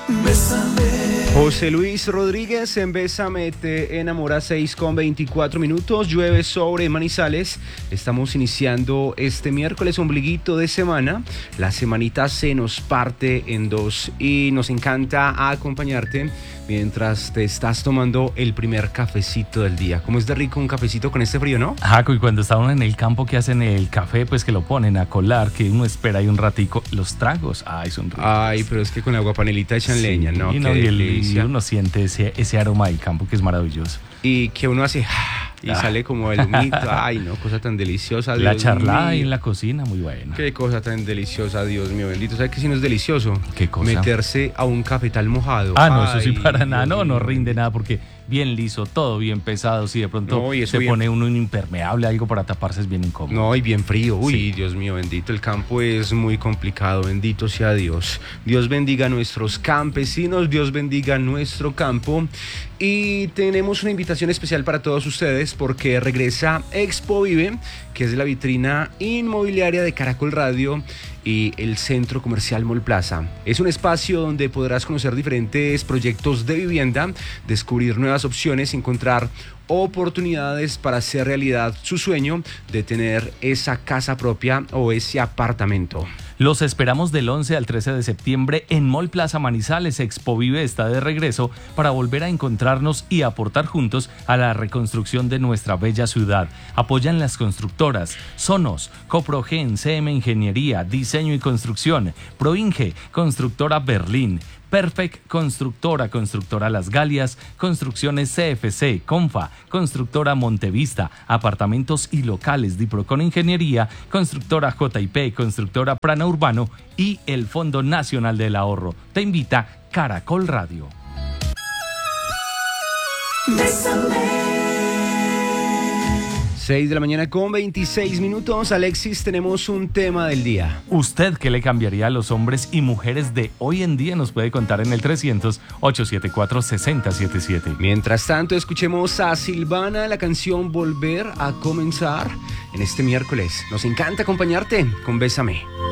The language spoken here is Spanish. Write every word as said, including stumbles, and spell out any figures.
José Luis Rodríguez en Bésame te enamora, seis con veinticuatro minutos, llueve sobre Manizales. Estamos iniciando este miércoles, ombliguito de semana. La semanita se nos parte en dos y nos encanta acompañarte mientras te estás tomando el primer cafecito del día. ¿Cómo es de rico un cafecito con este frío, no? Jaco, y cuando está uno en el campo, que hacen el café, pues que lo ponen a colar, que uno espera ahí un ratico. Los tragos, ay, son ricos. Ay, pero es que con agua panelita echan sí, leña, ¿no? Y, no, y, el, y uno siente ese, ese aroma del campo que es maravilloso. Y que uno hace... Y ah. sale como el humito. Ay, no, cosa tan deliciosa. Dios La charlada ahí en la cocina, muy buena. Qué cosa tan deliciosa, Dios mío bendito. ¿Sabes qué si no es delicioso? ¿Qué cosa? Meterse a un cafetal mojado. Ah, no, Ay, eso sí para Dios nada. No, no mío. rinde nada porque bien liso, todo bien pesado. Si de pronto no, se bien... pone uno un impermeable, algo para taparse, es bien incómodo. No, y bien frío. Uy, sí. Dios mío bendito. El campo es muy complicado. Bendito sea Dios. Dios bendiga a nuestros campesinos. Dios bendiga a nuestro campo. Y tenemos una invitación especial para todos ustedes porque regresa Expo Vive, que es la vitrina inmobiliaria de Caracol Radio y el Centro Comercial Mall Plaza. Es un espacio donde podrás conocer diferentes proyectos de vivienda, descubrir nuevas opciones, encontrar oportunidades para hacer realidad su sueño de tener esa casa propia o ese apartamento. Los esperamos del once al trece de septiembre en Mall Plaza Manizales. Expo Vive está de regreso para volver a encontrarnos y aportar juntos a la reconstrucción de nuestra bella ciudad. Apoyan las constructoras Sonos, Coprogen, C M Ingeniería, Diseño y Construcción, Proinge, Constructora Berlín, Perfect Constructora, Constructora Las Galias, Construcciones C F C, Confa, Constructora Montevista, Apartamentos y Locales, Diprocon Ingeniería, Constructora J I P, Constructora Prana Urbano y el Fondo Nacional del Ahorro. Te invita Caracol Radio. seis de la mañana con veintiséis minutos. Alexis, tenemos un tema del día. ¿Usted qué le cambiaría a los hombres y mujeres de hoy en día? Nos puede contar en el trescientos, ochocientos setenta y cuatro, sesenta setenta y siete. Mientras tanto, escuchemos a Silvana, la canción Volver a Comenzar en este miércoles. Nos encanta acompañarte con Bésame.